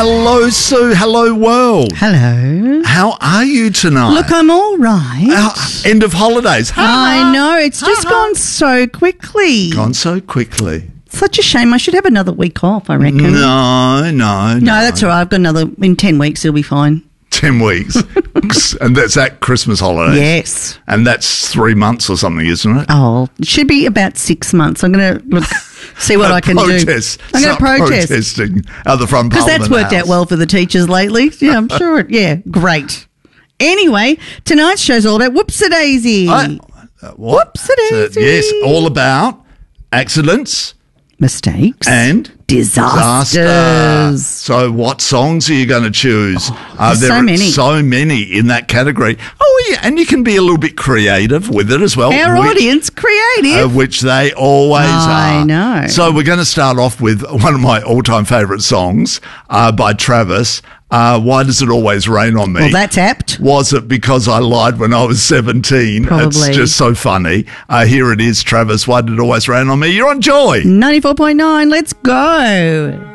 Hello, Sue. Hello, world. Hello. How are you tonight? Look, I'm all right. End of holidays. I know. It's just gone so quickly. Gone so quickly. Such a shame. I should have another week off, I reckon. No, that's all right. I've got another. In 10 weeks, it'll be fine. 10 weeks. And that's at Christmas holidays. Yes. And that's 3 months or something, isn't it? Oh, it should be about 6 months. I'm going to see what I can do. I'm going to protest. Protesting at the front because that's worked house. out well for the teachers lately. Yeah, I'm sure. Yeah, great. Anyway, tonight's show's all about Whoopsie-daisy. What? Whoopsie-daisy. Yes, all about accidents, mistakes, and disasters. So what songs are you going to choose? There's there so are many. so many in that category. Oh, yeah, and you can be a little bit creative with it as well. Our audience creative. Which they always are. I know. So we're going to start off with one of my all-time favourite songs by Travis. Why Does It Always Rain on Me? Well, that's apt. Was it because I lied when I was 17? Probably. It's just so funny. Here it is, Travis. Why Did It Always Rain on Me? You're on Joy. 94.9. Let's go.